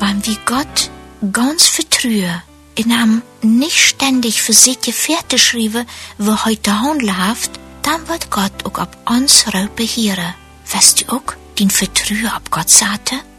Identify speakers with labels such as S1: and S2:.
S1: Wenn wir Gott ganz vertrauen, in einem nicht ständig für sich fertig schreiben, wo heute läuft, dann wird Gott auch ab uns Raupe hören. Weißt du auch, den Vertrauen ab Gott sagte?